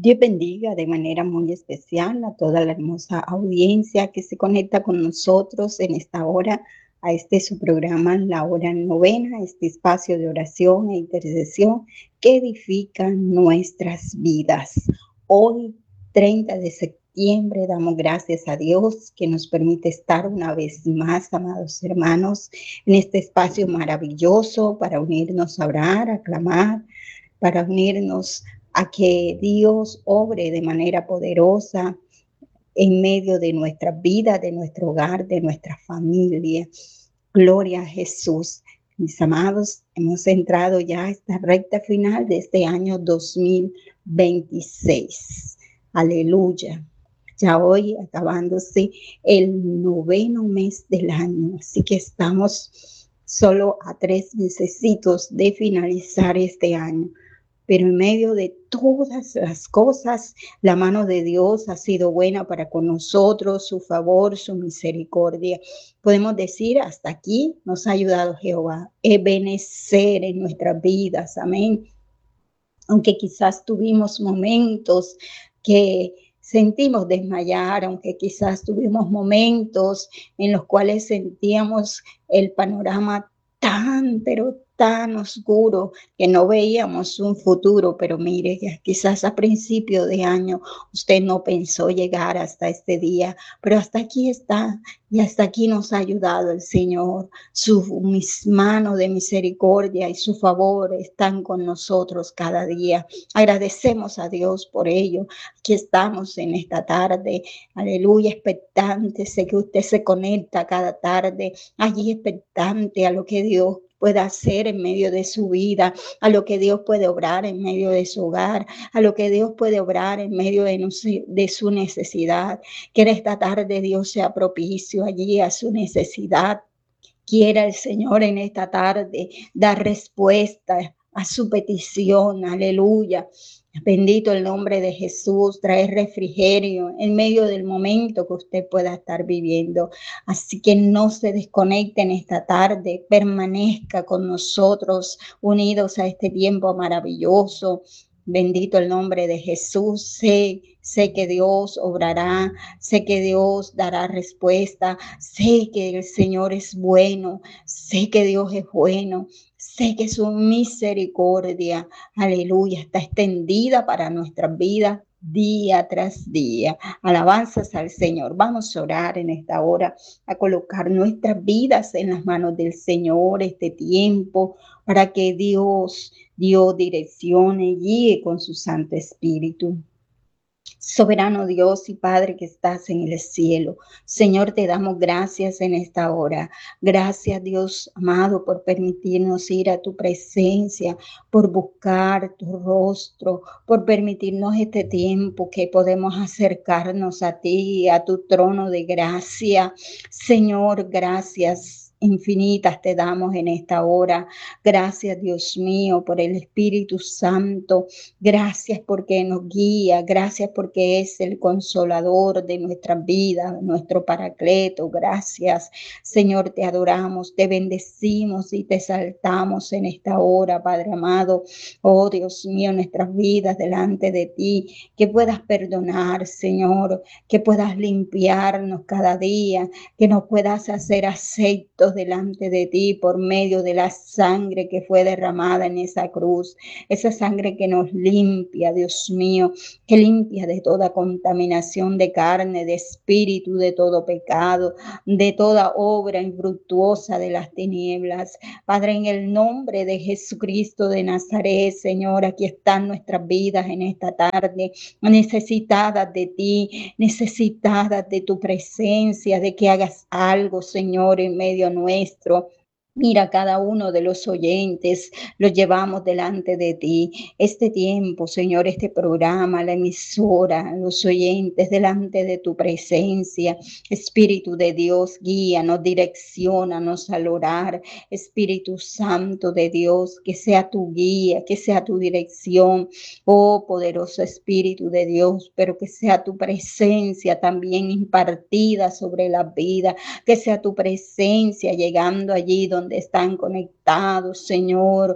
Dios bendiga de manera muy especial a toda la hermosa audiencia que se conecta con nosotros en esta hora, a este su programa, la hora novena, este espacio de oración e intercesión que edifica nuestras vidas. Hoy, 30 de septiembre, damos gracias a Dios que nos permite estar una vez más, amados hermanos, en este espacio maravilloso para unirnos a orar, a clamar, para unirnos a que Dios obre de manera poderosa en medio de nuestra vida, de nuestro hogar, de nuestra familia. Gloria a Jesús. Mis amados, hemos entrado ya a esta recta final de este año 2026. Aleluya. Ya hoy acabándose el noveno mes del año, así que estamos solo a 3 mesecitos de finalizar este año. Pero en medio de todas las cosas, la mano de Dios ha sido buena para con nosotros, su favor, su misericordia. Podemos decir, hasta aquí nos ha ayudado Jehová, Ebenecer en nuestras vidas, amén. Aunque quizás tuvimos momentos que sentimos desmayar, aunque quizás tuvimos momentos en los cuales sentíamos el panorama pero tan oscuro que no veíamos un futuro, pero mire, quizás a principio de año usted no pensó llegar hasta este día, pero hasta aquí está y hasta aquí nos ha ayudado el Señor. Mis manos de misericordia y su favor están con nosotros cada día. Agradecemos a Dios por ello. Aquí estamos en esta tarde, aleluya, expectante. Sé que usted se conecta cada tarde allí expectante a lo que Dios pueda hacer en medio de su vida, a lo que Dios puede obrar en medio de su hogar, a lo que Dios puede obrar en medio de su necesidad. Que en esta tarde Dios sea propicio allí a su necesidad. Quiera el Señor en esta tarde dar respuesta a su petición. Aleluya. Bendito el nombre de Jesús, traer refrigerio en medio del momento que usted pueda estar viviendo. Así que no se desconecte en esta tarde, permanezca con nosotros unidos a este tiempo maravilloso. Bendito el nombre de Jesús. Sé que Dios obrará, sé que Dios dará respuesta, sé que el Señor es bueno, sé que Dios es bueno, sé que su misericordia, aleluya, está extendida para nuestras vidas día tras día. Alabanzas al Señor. Vamos a orar en esta hora, a colocar nuestras vidas en las manos del Señor este tiempo, para que Dios direccione y guíe con su Santo Espíritu. Soberano Dios y Padre que estás en el cielo, Señor, te damos gracias en esta hora. Gracias, Dios amado, por permitirnos ir a tu presencia, por buscar tu rostro, por permitirnos este tiempo que podemos acercarnos a ti, a tu trono de gracia. Señor, gracias infinitas te damos en esta hora. Gracias, Dios mío, por el Espíritu Santo. Gracias porque nos guía, gracias porque es el consolador de nuestras vidas, nuestro paracleto. Gracias, Señor, te adoramos, te bendecimos y te exaltamos en esta hora, Padre amado. Oh, Dios mío, nuestras vidas delante de ti, que puedas perdonar, Señor, que puedas limpiarnos cada día, que nos puedas hacer aceptos delante de ti por medio de la sangre que fue derramada en esa cruz. Esa sangre que nos limpia, Dios mío, que limpia de toda contaminación de carne, de espíritu, de todo pecado, de toda obra infructuosa de las tinieblas. Padre, en el nombre de Jesucristo de Nazaret, Señor, aquí están nuestras vidas en esta tarde, necesitadas de ti, necesitadas de tu presencia, de que hagas algo, Señor, en medio nuestro. Mira cada uno de los oyentes, los llevamos delante de ti. Este tiempo, Señor, este programa, la emisora, los oyentes delante de tu presencia. Espíritu de Dios, guíanos, direcciónanos al orar. Espíritu Santo de Dios, que sea tu guía, que sea tu dirección. Oh, poderoso Espíritu de Dios, pero que sea tu presencia también impartida sobre la vida, que sea tu presencia llegando allí donde están conectados, Señor,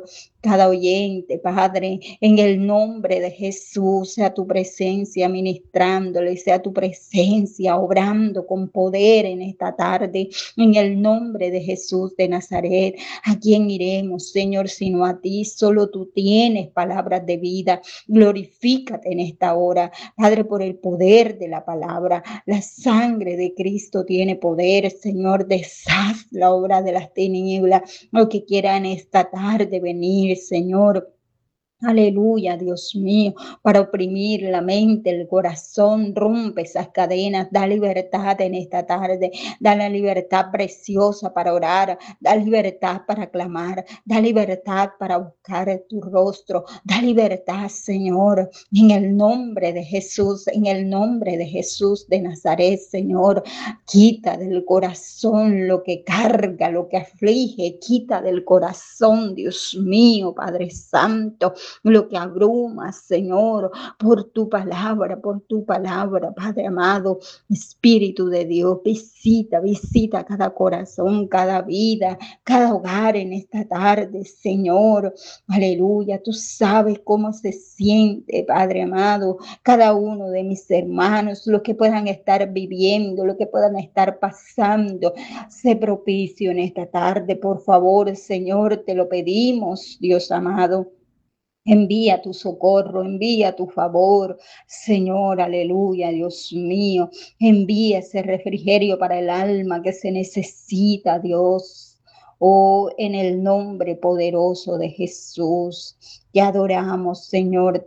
cada oyente, Padre, en el nombre de Jesús, sea tu presencia ministrándole, sea tu presencia obrando con poder en esta tarde, en el nombre de Jesús de Nazaret. ¿A quién iremos, Señor, sino a ti? Solo tú tienes palabras de vida. Glorifícate en esta hora, Padre, por el poder de la palabra. La sangre de Cristo tiene poder, Señor. Deshaz la obra de las tinieblas, lo que quiera en esta tarde venir, Señor. Aleluya, Dios mío, para oprimir la mente, el corazón, rompe esas cadenas, da libertad en esta tarde, da la libertad preciosa para orar, da libertad para clamar, da libertad para buscar tu rostro, da libertad, Señor, en el nombre de Jesús, en el nombre de Jesús de Nazaret, Señor. Quita del corazón lo que carga, lo que aflige, quita del corazón, Dios mío, Padre Santo, lo que abruma, Señor, por tu palabra, Padre amado. Espíritu de Dios, visita cada corazón, cada vida, cada hogar en esta tarde, Señor. Aleluya, tú sabes cómo se siente, Padre amado, cada uno de mis hermanos, lo que puedan estar viviendo, lo que puedan estar pasando. Sé propicio en esta tarde, por favor, Señor, te lo pedimos, Dios amado. Envía tu socorro, envía tu favor, Señor, aleluya, Dios mío. Envía ese refrigerio para el alma que se necesita, Dios. Oh, en el nombre poderoso de Jesús, te adoramos, Señor,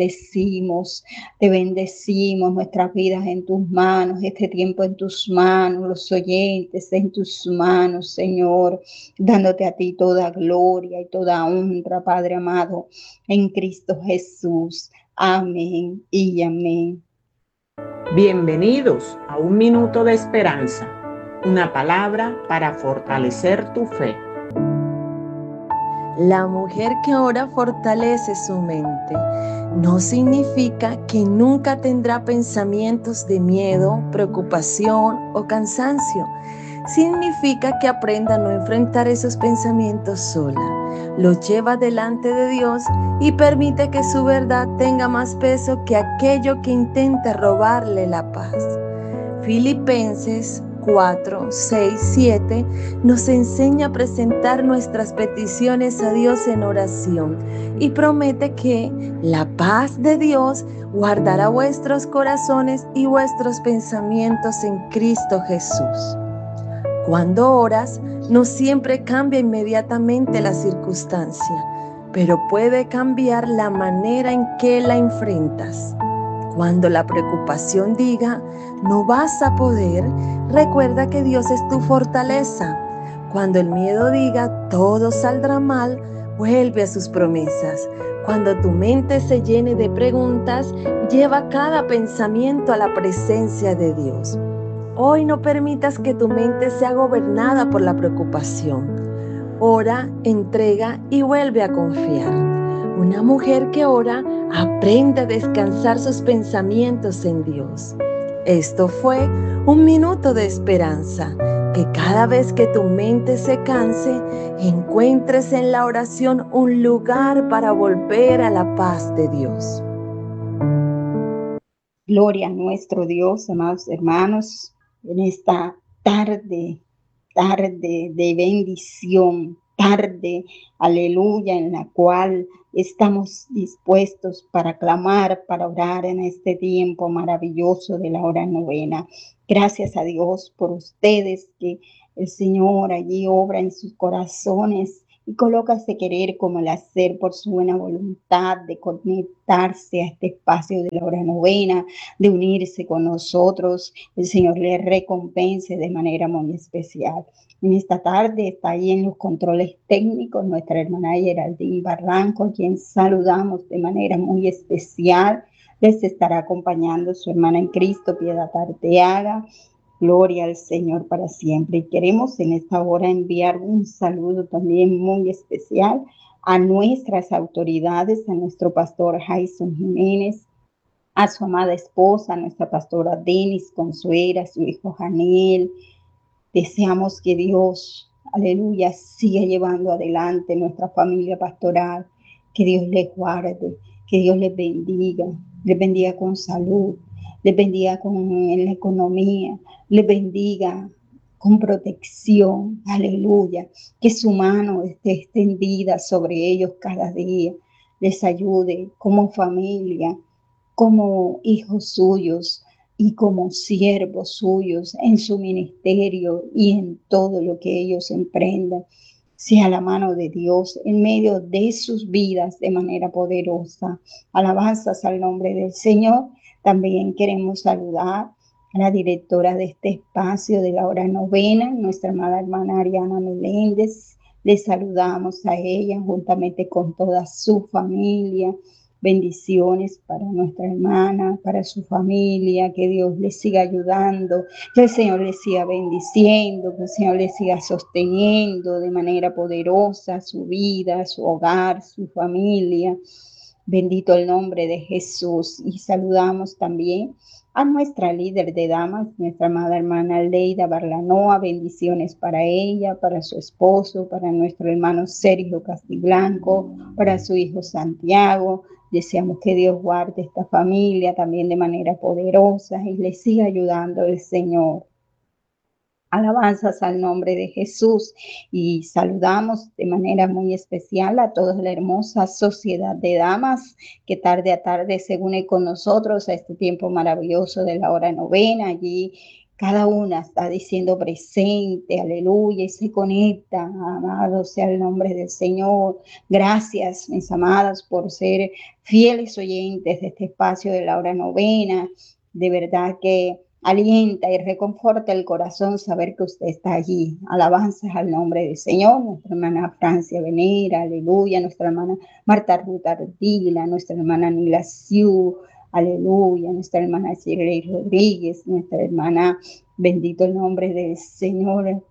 te bendecimos nuestras vidas en tus manos, este tiempo en tus manos, los oyentes en tus manos, Señor, dándote a ti toda gloria y toda honra, Padre amado, en Cristo Jesús. Amén y amén. Bienvenidos a Un Minuto de Esperanza, una palabra para fortalecer tu fe. La mujer que ora fortalece su mente. No significa que nunca tendrá pensamientos de miedo, preocupación o cansancio. Significa que aprenda a no enfrentar esos pensamientos sola. Los lleva delante de Dios y permite que su verdad tenga más peso que aquello que intenta robarle la paz. Filipenses 4, 6, 7 nos enseña a presentar nuestras peticiones a Dios en oración y promete que la paz de Dios guardará vuestros corazones y vuestros pensamientos en Cristo Jesús. Cuando oras, no siempre cambia inmediatamente la circunstancia, pero puede cambiar la manera en que la enfrentas. Cuando la preocupación diga, no vas a poder, recuerda que Dios es tu fortaleza. Cuando el miedo diga, todo saldrá mal, vuelve a sus promesas. Cuando tu mente se llene de preguntas, lleva cada pensamiento a la presencia de Dios. Hoy no permitas que tu mente sea gobernada por la preocupación. Ora, entrega y vuelve a confiar. Una mujer que ora aprende a descansar sus pensamientos en Dios. Esto fue Un Minuto de Esperanza. Que cada vez que tu mente se canse, encuentres en la oración un lugar para volver a la paz de Dios. Gloria a nuestro Dios, amados hermanos, en esta tarde de bendición, tarde, aleluya, en la cual estamos dispuestos para clamar, para orar en este tiempo maravilloso de la hora novena. Gracias a Dios por ustedes, que el Señor allí obra en sus corazones y coloca ese querer como el hacer por su buena voluntad de conectarse a este espacio de la hora novena, de unirse con nosotros. El Señor le recompense de manera muy especial. En esta tarde está ahí en los controles técnicos nuestra hermana Geraldine Barranco, a quien saludamos de manera muy especial. Les estará acompañando su hermana en Cristo, Piedad Arteaga. Gloria al Señor para siempre. Y queremos en esta hora enviar un saludo también muy especial a nuestras autoridades, a nuestro pastor Jason Jiménez, a su amada esposa, a nuestra pastora Denis Consuera, a su hijo Janel. Deseamos que Dios, aleluya, siga llevando adelante nuestra familia pastoral, Que Dios les guarde, que Dios les bendiga con salud, les bendiga en la economía, les bendiga con protección, aleluya, que su mano esté extendida sobre ellos cada día, les ayude como familia, como hijos suyos y como siervos suyos en su ministerio y en todo lo que ellos emprendan. Sea la mano de Dios en medio de sus vidas de manera poderosa. Alabanzas al nombre del Señor. También queremos saludar a la directora de este espacio de la hora novena, nuestra amada hermana Ariana Meléndez. Les saludamos a ella juntamente con toda su familia. Bendiciones para nuestra hermana, para su familia, que Dios les siga ayudando, que el Señor les siga bendiciendo, que el Señor les siga sosteniendo de manera poderosa su vida, su hogar, su familia. Bendito el nombre de Jesús. Y saludamos también a nuestra líder de damas, nuestra amada hermana Leida Barlanoa. Bendiciones para ella, para su esposo, para nuestro hermano Sergio Castiblanco, para su hijo Santiago. Deseamos que Dios guarde esta familia también de manera poderosa y les siga ayudando el Señor. Alabanzas al nombre de Jesús y saludamos de manera muy especial a toda la hermosa sociedad de damas que tarde a tarde se une con nosotros a este tiempo maravilloso de la hora novena. Allí cada una está diciendo presente, aleluya, y se conecta. Amado sea el nombre del Señor. Gracias, mis amadas, por ser fieles oyentes de este espacio de la hora novena. De verdad que alienta y reconforta el corazón saber que usted está allí. Alabanzas al nombre del Señor. Nuestra hermana Francia Venera, aleluya. Nuestra hermana Marta Ruth Ardila, nuestra hermana Nila Siu, aleluya. Nuestra hermana Shirley Rodríguez, nuestra hermana, bendito el nombre del Señor,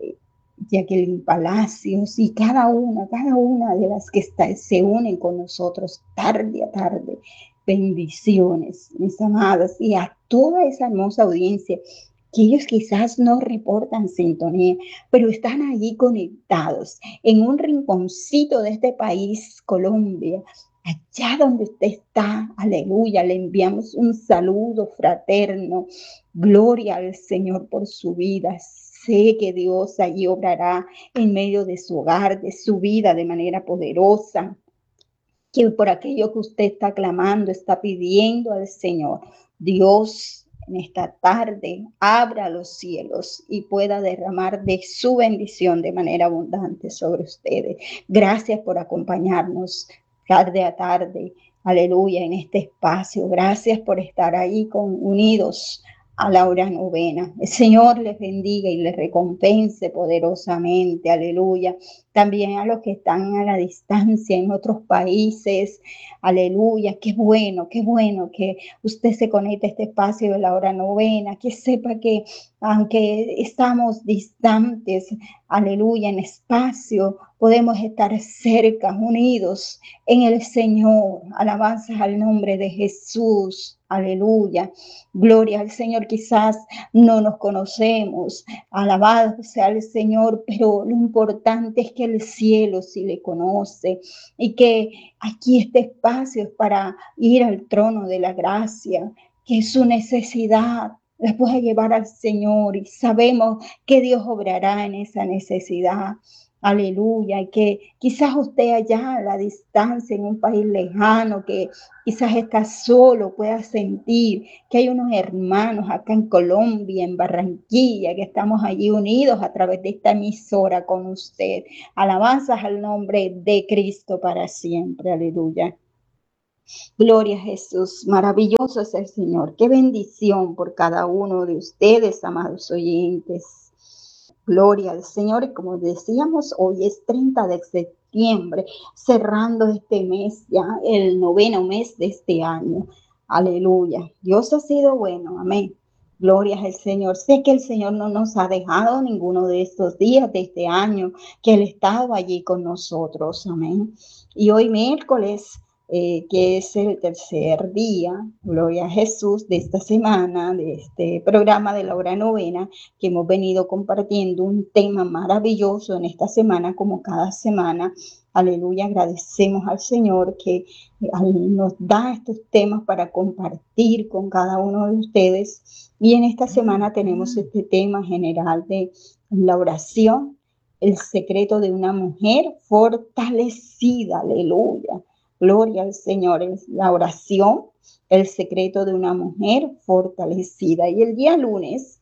Jacqueline Palacios, y cada una de las que se unen con nosotros tarde a tarde. Bendiciones, mis amadas, y a toda esa hermosa audiencia que ellos quizás no reportan sintonía, pero están allí conectados en un rinconcito de este país, Colombia, allá donde usted está, aleluya. Le enviamos un saludo fraterno. Gloria al Señor por su vida. Sé que Dios allí obrará en medio de su hogar, de su vida de manera poderosa. Que por aquello que usted está clamando, está pidiendo al Señor, Dios en esta tarde abra los cielos y pueda derramar de su bendición de manera abundante sobre ustedes. Gracias por acompañarnos tarde a tarde, aleluya, en este espacio. Gracias por estar ahí unidos a la hora novena. El Señor les bendiga y les recompense poderosamente, aleluya. También a los que están a la distancia en otros países, aleluya. Qué bueno que usted se conecte a este espacio de la hora novena, que sepa que aunque estamos distantes, aleluya, en espacio, podemos estar cerca, unidos en el Señor. Alabanzas al nombre de Jesús, aleluya. Gloria al Señor. Quizás no nos conocemos, alabado sea el Señor, pero lo importante es que el cielo sí le conoce y que aquí este espacio es para ir al trono de la gracia, que su necesidad la pueda llevar al Señor y sabemos que Dios obrará en esa necesidad. Aleluya, y que quizás usted allá a la distancia en un país lejano, que quizás está solo, pueda sentir que hay unos hermanos acá en Colombia, en Barranquilla, que estamos allí unidos a través de esta emisora con usted. Alabanzas al nombre de Cristo para siempre. Aleluya. Gloria a Jesús, maravilloso es el Señor. Qué bendición por cada uno de ustedes, amados oyentes. Gloria al Señor. Y como decíamos, hoy es 30 de septiembre, cerrando este mes, ya el noveno mes de este año. Aleluya. Dios ha sido bueno. Amén. Gloria al Señor. Sé que el Señor no nos ha dejado ninguno de estos días de este año, que Él estaba allí con nosotros. Amén. Y hoy miércoles que es el tercer día, gloria a Jesús, de esta semana, de este programa de la hora novena, que hemos venido compartiendo un tema maravilloso en esta semana, como cada semana. Aleluya, agradecemos al Señor que nos da estos temas para compartir con cada uno de ustedes. Y en esta semana tenemos este tema general de la oración, el secreto de una mujer fortalecida. Aleluya. Gloria al Señor, es la oración, el secreto de una mujer fortalecida. Y el día lunes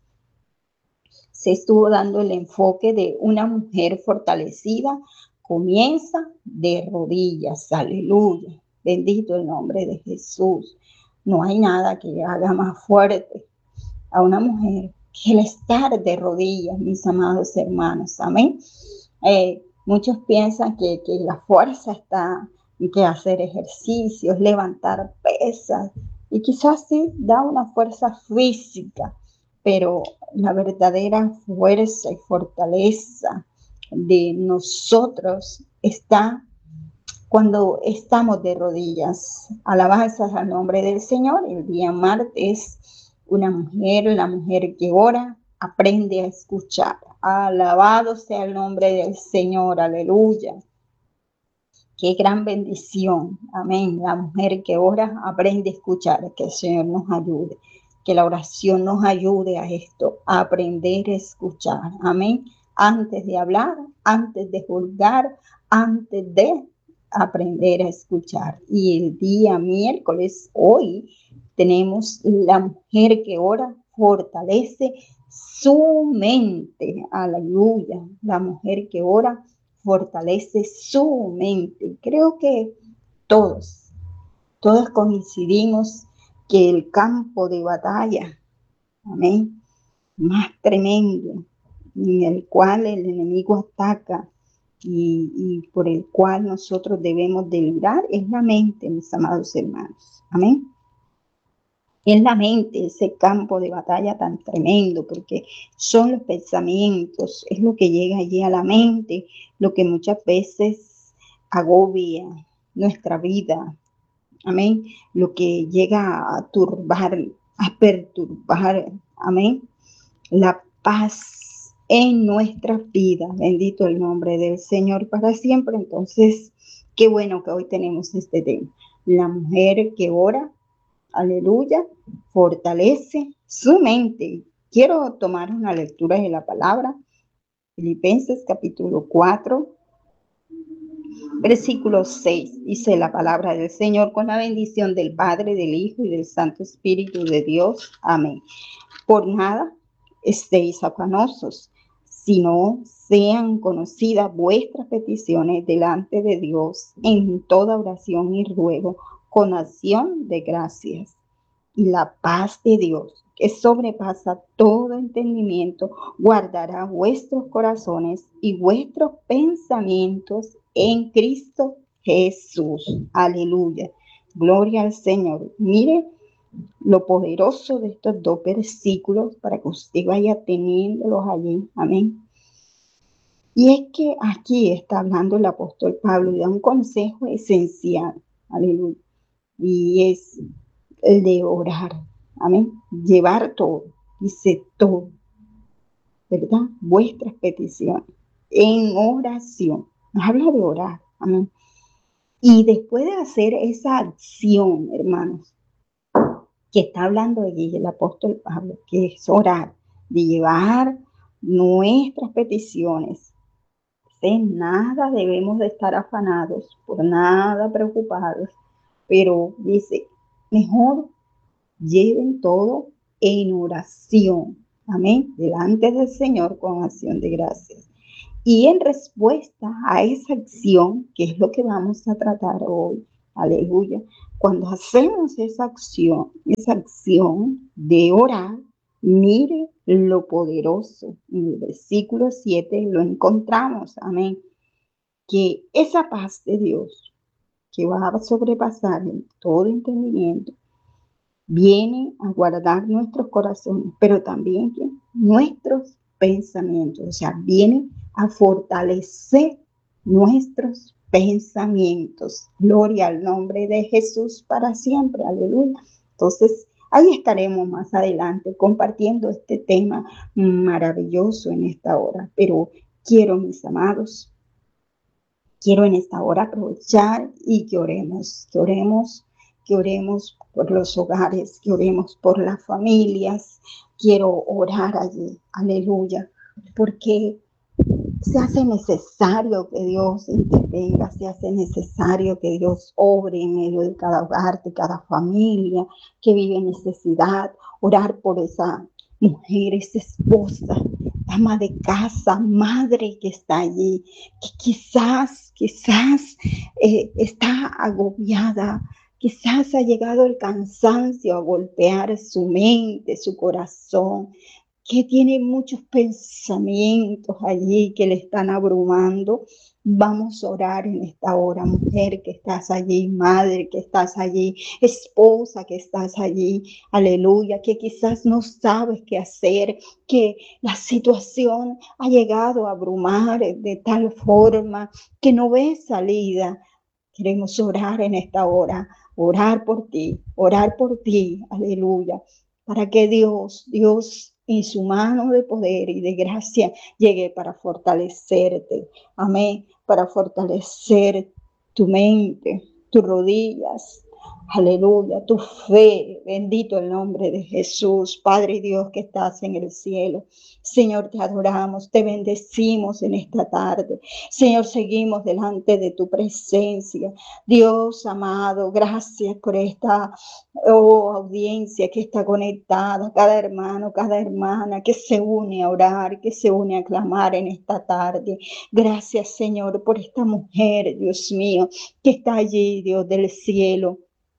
se estuvo dando el enfoque de una mujer fortalecida, comienza de rodillas. Aleluya. Bendito el nombre de Jesús. No hay nada que haga más fuerte a una mujer que el estar de rodillas, mis amados hermanos. Amén. Muchos piensan que la fuerza está en que hacer ejercicios, levantar pesas, y quizás sí da una fuerza física, pero la verdadera fuerza y fortaleza de nosotros está cuando estamos de rodillas. Alabanzas al nombre del Señor. El día martes, una mujer, la mujer que ora, aprende a escuchar. Alabado sea el nombre del Señor. Aleluya. Qué gran bendición. Amén. La mujer que ora aprende a escuchar. Que el Señor nos ayude. Que la oración nos ayude a esto, a aprender a escuchar. Amén. Antes de hablar, antes de juzgar, antes de aprender a escuchar. Y el día miércoles, hoy, tenemos la mujer que ora, fortalece su mente. Aleluya. La mujer que ora, fortalece su mente. Creo que todos coincidimos que el campo de batalla, amén, más tremendo, en el cual el enemigo ataca y por el cual nosotros debemos de librar, es la mente, mis amados hermanos. Amén. Es la mente, ese campo de batalla tan tremendo, porque son los pensamientos, es lo que llega allí a la mente, lo que muchas veces agobia nuestra vida. Amén. Lo que llega a turbar, a perturbar, amén, la paz en nuestras vidas. Bendito el nombre del Señor para siempre. Entonces, qué bueno que hoy tenemos este tema. La mujer que ora, aleluya, fortalece su mente. Quiero tomar una lectura de la palabra. Filipenses capítulo 4, versículo 6. Dice la palabra del Señor: con la bendición del Padre, del Hijo y del Santo Espíritu de Dios. Amén. Por nada estéis afanosos, sino sean conocidas vuestras peticiones delante de Dios en toda oración y ruego, con acción de gracias. Y la paz de Dios, que sobrepasa todo entendimiento, guardará vuestros corazones y vuestros pensamientos en Cristo Jesús. Aleluya. Gloria al Señor. Mire lo poderoso de estos dos versículos para que usted vaya teniéndolos allí. Amén. Y es que aquí está hablando el apóstol Pablo y da un consejo esencial. Aleluya. Y es el de orar. Amén. Llevar todo. Dice todo. ¿Verdad? Vuestras peticiones en oración. Nos habla de orar. Amén. Y después de hacer esa acción, hermanos, que está hablando allí el apóstol Pablo, que es orar, de llevar nuestras peticiones. En nada debemos de estar afanados, por nada preocupados, pero dice, mejor lleven todo en oración, amén, delante del Señor con acción de gracias. Y en respuesta a esa acción, que es lo que vamos a tratar hoy, aleluya, cuando hacemos esa acción de orar, mire lo poderoso. En el versículo 7 lo encontramos, amén, que esa paz de Dios que va a sobrepasar en todo entendimiento, viene a guardar nuestros corazones, pero también nuestros pensamientos, o sea, viene a fortalecer nuestros pensamientos. Gloria al nombre de Jesús para siempre. Aleluya. Entonces, ahí estaremos más adelante compartiendo este tema maravilloso en esta hora. Pero quiero, mis amados, quiero en esta hora aprovechar y que oremos por los hogares, que oremos por las familias. Quiero orar allí, aleluya, porque se hace necesario que Dios intervenga, se hace necesario que Dios obre en medio de cada hogar, de cada familia que vive en necesidad, orar por esa mujer, esa esposa, ama de casa, madre que está allí, que quizás está agobiada, quizás ha llegado el cansancio a golpear su mente, su corazón, que tiene muchos pensamientos allí que le están abrumando. Vamos a orar en esta hora, mujer que estás allí, madre que estás allí, esposa que estás allí, aleluya, que quizás no sabes qué hacer, que la situación ha llegado a abrumar de tal forma que no ves salida. Queremos orar en esta hora, orar por ti, aleluya, para que Dios en su mano de poder y de gracia llegue para fortalecerte, amén, para fortalecer tu mente, tus rodillas, aleluya, tu fe. Bendito el nombre de Jesús. Padre Dios que estás en el cielo, Señor, te adoramos, te bendecimos en esta tarde. Señor, seguimos delante de tu presencia. Dios amado, gracias por esta audiencia que está conectada, cada hermano, cada hermana que se une a orar, que se une a clamar en esta tarde. Gracias, Señor, por esta mujer, Dios mío, que está allí, Dios del cielo,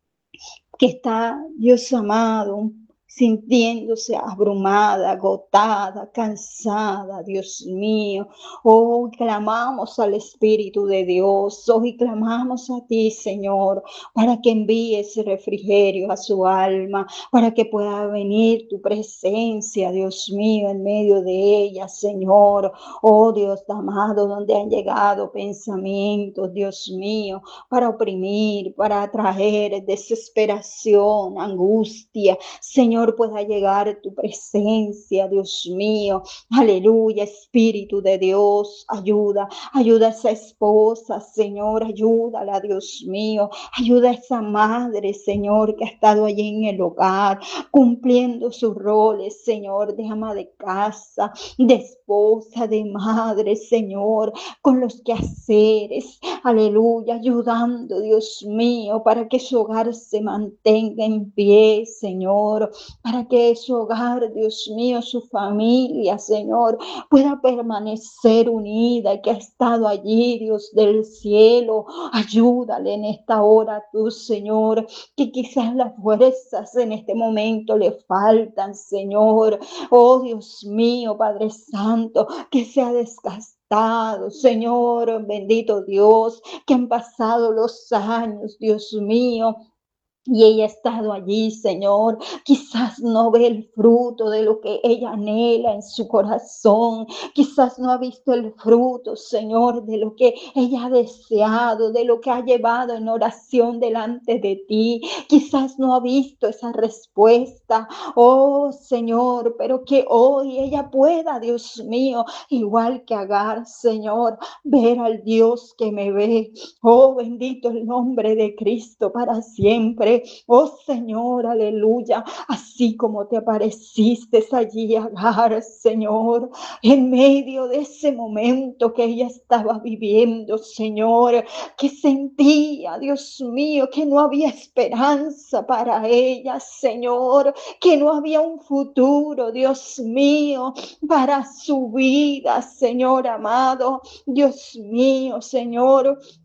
que está, Dios amado, sintiéndose abrumada, agotada, cansada, Dios mío. Hoy clamamos al Espíritu de Dios, hoy clamamos a ti, Señor, para que envíes refrigerio a su alma, para que pueda venir tu presencia, Dios mío, en medio de ella, Señor. Oh Dios amado, donde han llegado pensamientos, Dios mío, para oprimir, para traer desesperación, angustia, Señor, pueda llegar tu presencia, Dios mío. Aleluya, Espíritu de Dios, ayuda a esa esposa, Señor, ayúdala, Dios mío. Ayuda a esa madre, Señor, que ha estado allí en el hogar, cumpliendo sus roles, Señor, de ama de casa, de esposa, de madre, Señor, con los quehaceres, aleluya, ayudando, Dios mío, para que su hogar se mantenga en pie, Señor, para que su hogar, Dios mío, su familia, Señor, pueda permanecer unida y que ha estado allí, Dios del cielo. Ayúdale en esta hora tú, Señor, que quizás las fuerzas en este momento le faltan, Señor. Oh, Dios mío, Padre Santo, que sea desgastado, Señor, bendito Dios, que han pasado los años, Dios mío, y ella ha estado allí, Señor. Quizás no ve el fruto de lo que ella anhela en su corazón. Quizás no ha visto el fruto, Señor, de lo que ella ha deseado, de lo que ha llevado en oración delante de ti. Quizás no ha visto esa respuesta. Oh, Señor, pero que hoy ella pueda, Dios mío, igual que Agar, Señor, ver al Dios que me ve. Oh, bendito el nombre de Cristo para siempre. Oh Señor, aleluya, así como te apareciste allí, Agar, Señor, en medio de ese momento que ella estaba viviendo, Señor, que sentía, Dios mío, que no había esperanza para ella, Señor, que no había un futuro, Dios mío, para su vida, Señor amado, Dios mío, Señor.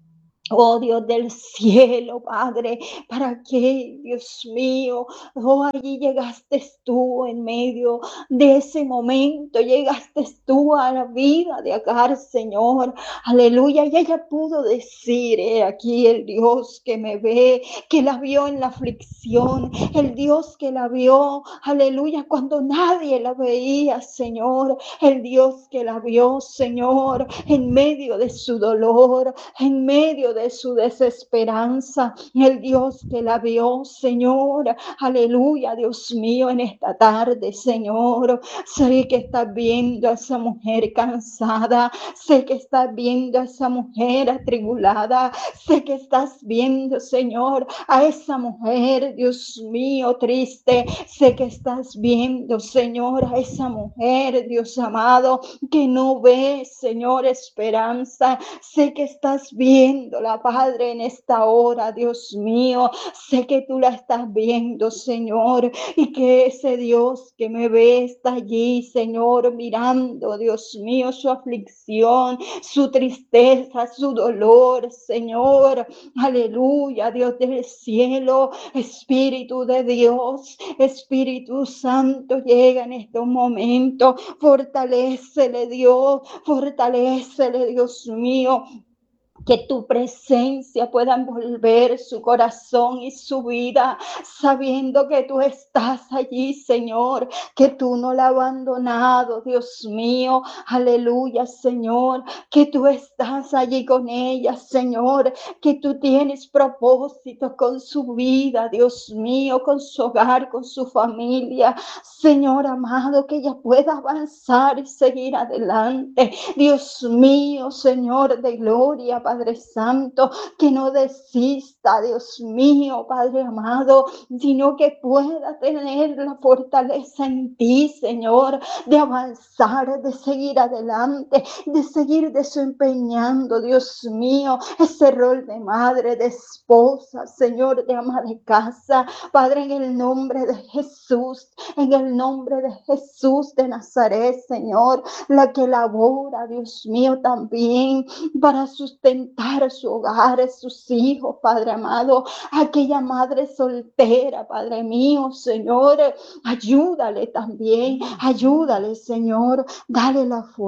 Oh Dios del cielo, Padre, ¿para qué, Dios mío? Oh, allí llegaste tú en medio de ese momento, llegaste tú a la vida de Agar, Señor. Aleluya, y ella pudo decir, aquí el Dios que me ve, que la vio en la aflicción, el Dios que la vio, aleluya, cuando nadie la veía, Señor, el Dios que la vio, Señor, en medio de su dolor, en medio de su desesperanza, el Dios que la vio, Señor, aleluya, Dios mío, en esta tarde, Señor, sé que estás viendo a esa mujer cansada, sé que estás viendo a esa mujer atribulada, sé que estás viendo, Señor, a esa mujer, Dios mío, triste, sé que estás viendo, Señor, a esa mujer, Dios amado, que no ve, Señor, esperanza. Sé que estás viéndola, Padre, en esta hora, Dios mío. Sé que tú la estás viendo, Señor, y que ese Dios que me ve está allí, Señor, mirando, Dios mío, su aflicción, su tristeza, su dolor, Señor. Aleluya, Dios del cielo, Espíritu de Dios, Espíritu Santo, llega en estos momentos. Fortalécele, Dios, fortalécele, Dios mío. Que tu presencia pueda envolver su corazón y su vida, sabiendo que tú estás allí, Señor, que tú no la has abandonado, Dios mío, aleluya, Señor, que tú estás allí con ella, Señor, que tú tienes propósitos con su vida, Dios mío, con su hogar, con su familia, Señor amado, que ella pueda avanzar y seguir adelante, Dios mío, Señor de gloria, Padre Santo, que no desista, Dios mío, Padre amado, sino que pueda tener la fortaleza en ti, Señor, de avanzar, de seguir adelante, de seguir desempeñando, Dios mío, ese rol de madre, de esposa, Señor, de ama de casa, Padre, en el nombre de Jesús, en el nombre de Jesús de Nazaret, Señor, la que labora, Dios mío, también para sustentar su hogar, sus hijos, Padre amado, aquella madre soltera, Padre mío, Señor, ayúdale también, ayúdale, Señor, dale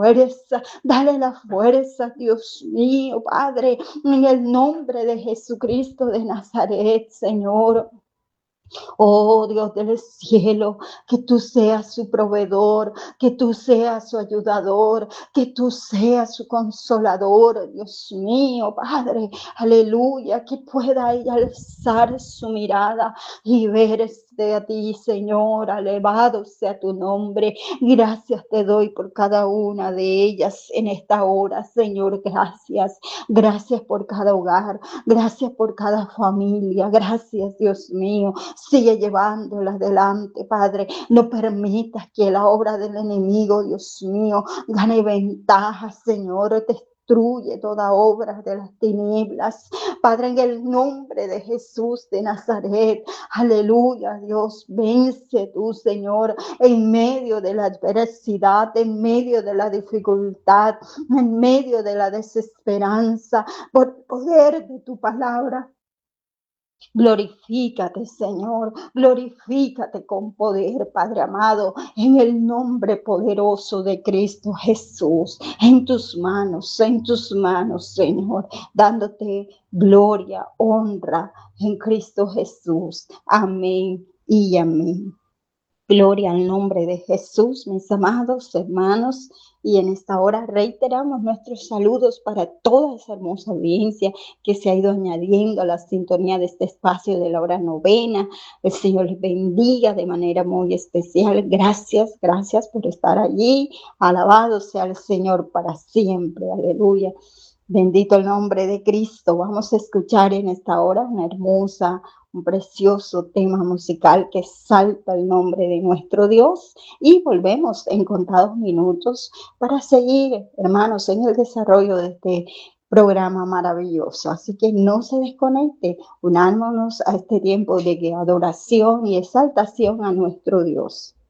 la fuerza, Dios mío, Padre, en el nombre de Jesucristo de Nazaret, Señor. Oh Dios del cielo, que tú seas su proveedor, que tú seas su ayudador, que tú seas su consolador, Dios mío, Padre, aleluya, que pueda ella alzar su mirada y ver a ti, Señor, elevado sea tu nombre. Gracias te doy por cada una de ellas en esta hora, Señor, gracias. Gracias por cada hogar, gracias por cada familia, gracias, Dios mío. Sigue llevándolas adelante, Padre. No permitas que la obra del enemigo, Dios mío, gane ventaja, Señor. Destruye toda obra de las tinieblas, Padre, en el nombre de Jesús de Nazaret. Aleluya, Dios, vence tú, Señor, en medio de la adversidad, en medio de la dificultad, en medio de la desesperanza, por poder de tu palabra. Glorifícate, Señor, glorifícate con poder, Padre amado, en el nombre poderoso de Cristo Jesús, en tus manos, Señor, dándote gloria, honra en Cristo Jesús. Amén y amén. Gloria al nombre de Jesús, mis amados hermanos, y en esta hora reiteramos nuestros saludos para toda esa hermosa audiencia que se ha ido añadiendo a la sintonía de este espacio de la hora novena. El Señor les bendiga de manera muy especial. Gracias, gracias por estar allí. Alabado sea el Señor para siempre. Aleluya. Bendito el nombre de Cristo. Vamos a escuchar en esta hora un precioso tema musical que exalta el nombre de nuestro Dios, y volvemos en contados minutos para seguir, hermanos, en el desarrollo de este programa maravilloso. Así que no se desconecte, unámonos a este tiempo de adoración y exaltación a nuestro Dios.